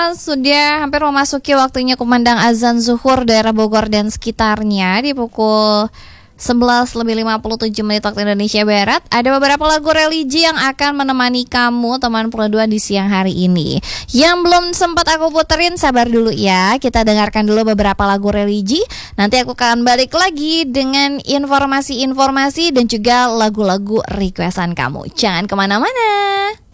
Sudah hampir memasuki waktunya kumandang azan zuhur daerah Bogor dan sekitarnya di pukul 11:57 waktu Indonesia Barat. Ada beberapa lagu religi yang akan menemani kamu teman perluduan di siang hari ini. Yang belum sempat aku puterin, sabar dulu ya. Kita dengarkan dulu beberapa lagu religi. Nanti aku akan balik lagi dengan informasi-informasi dan juga lagu-lagu requestan kamu. Jangan kemana-mana.